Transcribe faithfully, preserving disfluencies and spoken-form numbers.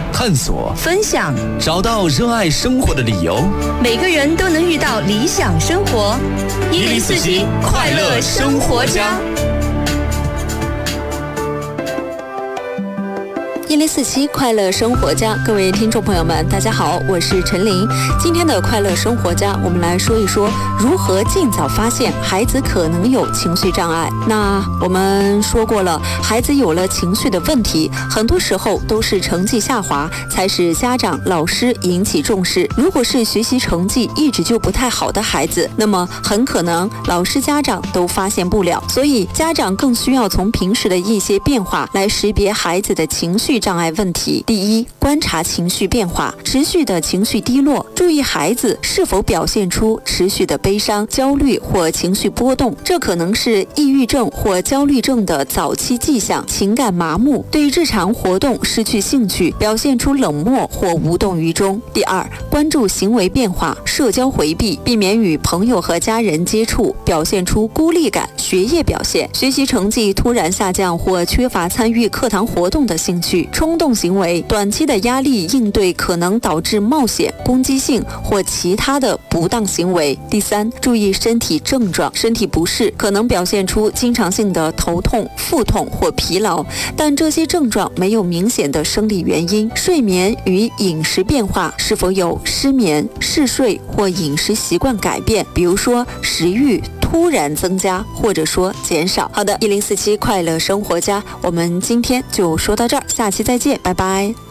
探索、 分享， 找到热爱生活的理由。 每个人都能遇到理想生活。一零四七快乐生活家。 一零四七快乐生活家，各位听众朋友们，大家好，我是陈琳。今天的快乐生活家，我们来说一说如何尽早发现孩子可能有情绪障碍。那我们说过了，孩子有了情绪的问题，很多时候都是成绩下滑才使家长、老师引起重视。如果是学习成绩一直就不太好的孩子，那么很可能老师、家长都发现不了。所以家长更需要从平时的一些变化来识别孩子的情绪障碍问题。第一，观察情绪变化，持续的情绪低落，注意孩子是否表现出持续的悲伤、焦虑或情绪波动，这可能是抑郁症或焦虑症的早期迹象。情感麻木，对日常活动失去兴趣，表现出冷漠或无动于衷。第二，关注行为变化，社交回避，避免与朋友和家人接触，表现出孤立感。学业表现，学习成绩突然下降或缺乏参与课堂活动的兴趣。冲动行为，短期的压力应对可能导致冒险、攻击性或其他的不当行为。第三，注意身体症状，身体不适可能表现出经常性的头痛、腹痛或疲劳，但这些症状没有明显的生理原因。睡眠与饮食变化，是否有失眠、嗜睡或饮食习惯改变，比如说食欲突然增加或者说减少。好的，一零四七快乐生活家，我们今天就说到这儿，下期再见，拜拜。